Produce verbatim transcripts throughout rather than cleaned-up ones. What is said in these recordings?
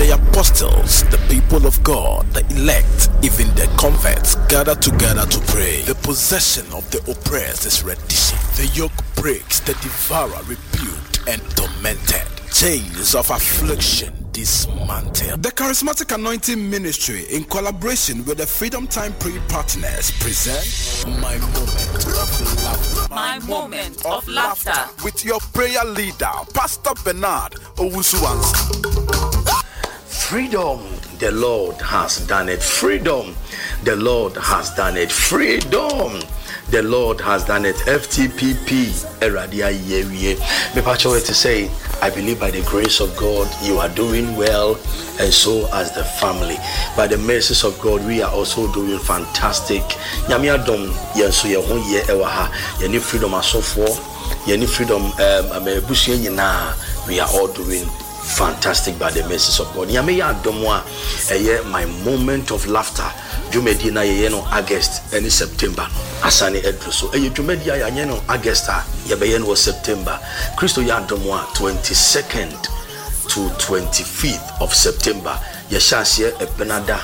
the apostles, the people of God, the elect, even the converts gather together to pray. The possession of the oppressed is reddition. The yoke breaks, the devourer rebuked and tormented. Chains of affliction dismantled. The Charismatic Anointing Ministry, in collaboration with the Freedom Time Prayer Partners, present My Moment of Laughter. My Moment of Laughter. With your prayer leader, Pastor Bernard Owusu-Ansah. Freedom, the Lord has done it. Freedom, the Lord has done it. Freedom, the Lord has done it. F T P P, Eradia Yewie. Me pacho to say, I believe by the grace of God, you are doing well, and so as the family. By the mercies of God, we are also doing fantastic. Nyame adom, yenso ye ho ye ewa ha. Ye ni freedom asofo, ye ni freedom um amebusu nyina. We are all doing fantastic by the mercies of God. Nyame ya adom a eye my moment of laughter. Jumedi na ye no August and September. Asane edru so eye jumedi ya ye no August a ye be ye no September. Christo ya adom a twenty-second to twenty-fifth of September. Ye shase ebenada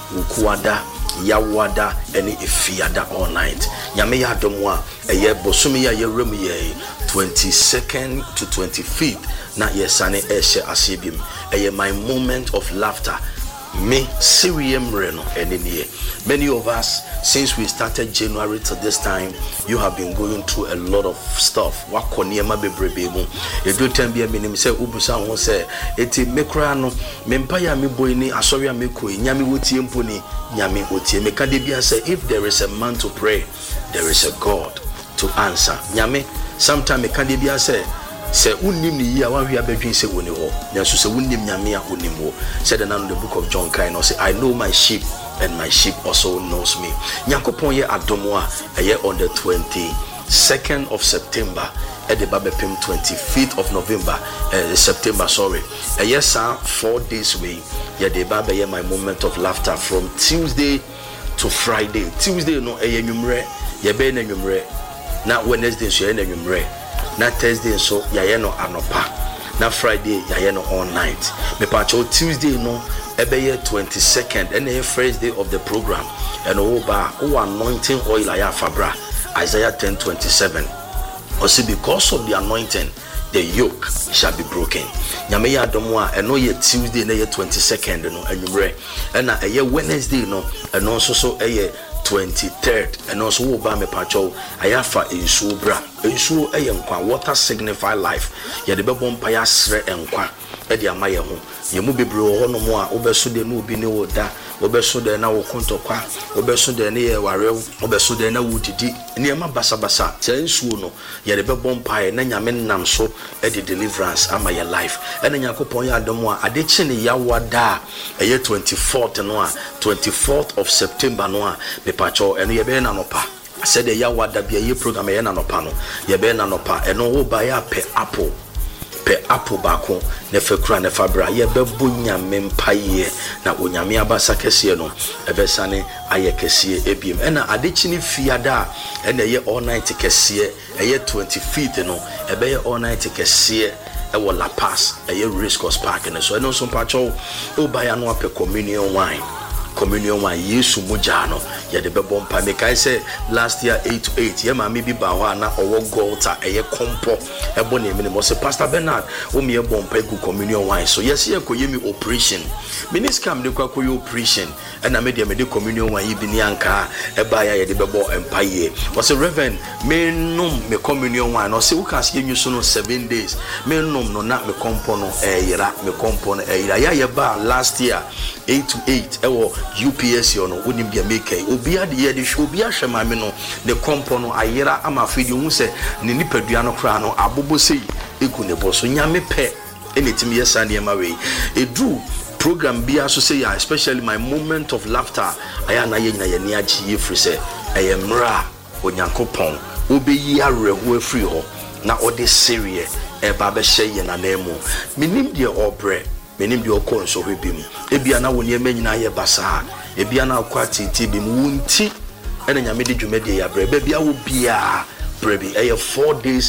ukuada yawada ene efiada all night. Nyame ya adom a eye bosumi ya ye rem ye twenty-second to twenty-fifth na yesane eshe asibim. Eye my moment of laughter. Me Sirium Reno and many of us, since we started January to this time, you have been going through a lot of stuff. Wakoniema bebrebe. E do time be minim say ubusa ho say eti mekra no mempaya me boy ni asoria me koi nyame wotie mponi nyame otie meka de bia say if there is a man to pray, there is a God to answer. Nyame sometime meka de bia say say unnim ni ya wan hia badwin say woni ho nyanso say unnim nyame a onim ho said the the book of John kind say I know my sheep and my sheep also knows me. Nyankopon ye adomo a eye on the twenty-second of September at the Babepim twenty-fifth of November uh, September sorry eye sa four days way ye the Baba ye my moment of laughter from Tuesday to Friday. Tuesday no eye nwumre ye be na nwumre na Wednesday so ye na nwumre na Thursday so yaye no anopa na Friday yaye no all night. Me pacho Tuesday no ebeye twenty-second and the first day of the program and oba o anointing oil aya fabra Isaiah ten twenty-seven. Also because of the anointing the yoke shall be broken. Nyame ya adomo a eno ye Tuesday na ye twenty-second no anwumre and na eye Wednesday no eno so so eye twenty-third and also wo ba me pacho ayafa ensuo bra ensuo eye nkwa water signify life ye de bebo mpa ya sre enkwa e de amaye ho ye mu bebre ho no mo a obeso de na obi ne woda obeso de na wo kontokwa obeso de ne ye warew obeso de na wudidi ne ma basa basa se ensuo no ye de bebo mpa na nyame nam so e de deliverance amaye life e na yakopon ya adomo a ade chi ne ya wada eye twenty-fourth no a twenty-fourth of September no a me pacho eno ye be na nopa said the ya wada bia ye program ye na nopa no ye be na nopa eno wo ba ya pe apple pe apple bako ne fekura ne fabra ye be bunya mempaye na onyame abasa kese no ebesane aye kese ebiem ena adechi ne fiada ena ye all night kese eye twenty-fifth no ebe ye all night kese e wo La Paz eye Race Course Park ne so eno so pacho o ba ya no ape communion wine communion wine Yesu mujano ye de bebo mpa me kai say last year eight to eight ye ma me bi ba ho na owo golta eye kompo ebo na emi mo say Pastor Bernard o me e bompa egu communion wine so yes ye ko yemi operation minis kam de kwa ko operation and na me de me de communion wine bi ni anka e ba ya ye de bebo empa ye was a reverend me num me communion wine no say wo kan say nyu so no seven days me num no na me kompo no e yira me kompo no e yira ya ye ba last year eight to eight e wo U P S yo no wonim bia make obi ade ye de hwe obi ahwe mame no ne kompo no ayera ama fidi hu se ne nipadua no kra no abobo sei egu ne bo so nyame pe enetimi yesa ne ma we edu program bia so say especially my moment of laughter aya na ye nyina ye ne agi ye free se ayemra onyankopon obeyi areho afri ho na ode serie e ba be hye ye na nemu minim de obre menim de okon so hwebim ebia na woni emanyina ye basa ebia na akwati ti bim wunti ena nyame de dwumade ya bre bia wo bia brebi eh four days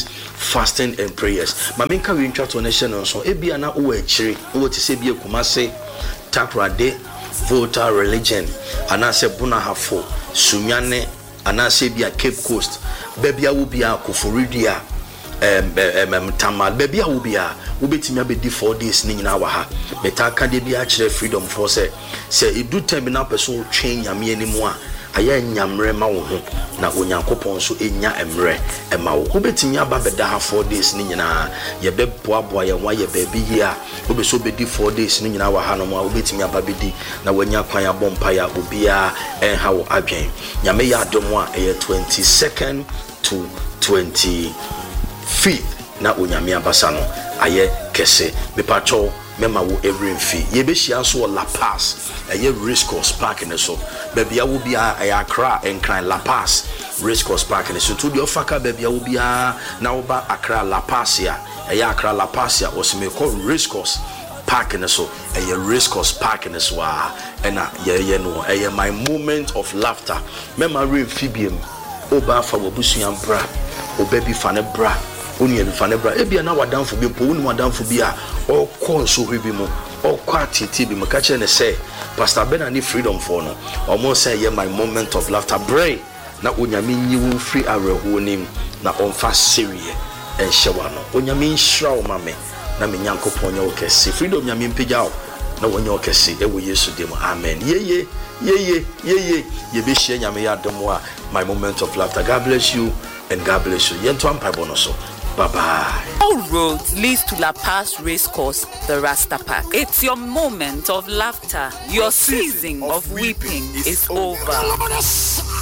fasting and prayers. Maminka we intro to nation so ebia na wo achiri wo ti se bia kumase takrade voter religion anase buna hafo sunyane anase bia Cape Coast bebia wo bia Koforidua em em tamal bebia wo bia wo betimi abedi four days ni nyina wa ha betaka de bia kire freedom for say say edu time na person twen nyame animu a aya nyamre ma wo ho na onyankopon so enya emre ema wo betimi aba beda ha four days ni nyina ye beboaboa ye wa ye baby hia wo be so bedi four days ni nyina wa ha no mo betimi aba bedi na wanya kwan abompa ya obia en ha wo adwen nyame ya adom a eye twenty-second to twenty-fifth na onyame abasa no aye kese bepacho mema wo every fee ye be hia so La Paz aye Race Course Park ne so bebia wo bia aye Accra enkran La Paz Race Course Park ne so to the ofaka bebia wo bia na wo ba Accra La Paz ya aye Accra La Paz ya osime ko Race Course Park ne so aye Race Course Park ne so a ena ye ye no aye my moment of laughter mema re fibiem oba fa wo busuan bra obabi fa ne bra oni en fa ne bra e bia na wadanfo bi po oni wadanfo bi a o kon so hwe bi mu o kwa titi bi mu ka che ne say Pastor Ben ani freedom for no o mo say ye my moment of laughter bray na onyame nyi wo free areho nim na on fa serie en hyewa no onyame nhira o mame na me nyankopon nya o kese freedom nyame mpegya o na wonya o kese e wo Yesu dem amen yeye yeye yeye ye be hye nyame ya dom a my moment of laughter. God bless you and God bless you. Yento ampa bonoso. Bye bye. All roads leads to La Paz Race Course, the Rasta Park. It's your moment of laughter. Your season of weeping is over.